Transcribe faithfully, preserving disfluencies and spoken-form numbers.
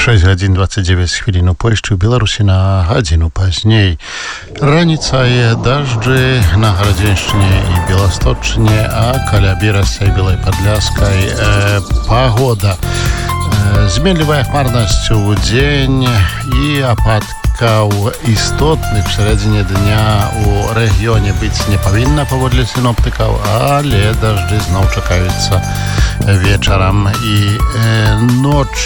шесть гадзін двадцать девять хвілін у Польшчы, у Беларусі на гадзіну пазней. Раніцае дажджы на Гарадзеншчыне і Беласточчыне, а каля Берасця і Белай Падляскай э, пагода. Э, зменлівая хмарнасць у дзень і ападкаў істотных сярэдзіне дня у рэгіёне быць не павінна паводле сіноптыкаў, але дажджы зноў чакаюцца вечарам і э, ноч.